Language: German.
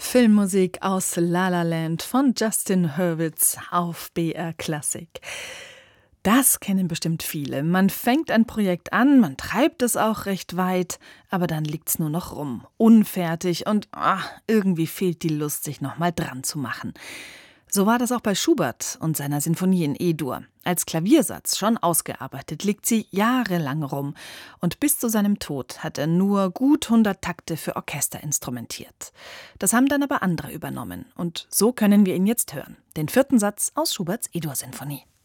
Filmmusik aus La La Land von Justin Hurwitz auf BR Klassik. Das kennen bestimmt viele. Man fängt ein Projekt an, man treibt es auch recht weit, aber dann liegt's nur noch rum, unfertig und irgendwie fehlt die Lust, sich nochmal dran zu machen. So war das auch bei Schubert und seiner Sinfonie in E-Dur. Als Klaviersatz schon ausgearbeitet, liegt sie jahrelang rum. Und bis zu seinem Tod hat er nur gut 100 Takte für Orchester instrumentiert. Das haben dann aber andere übernommen. Und so können wir ihn jetzt hören. Den 4. Satz aus Schuberts E-Dur-Sinfonie.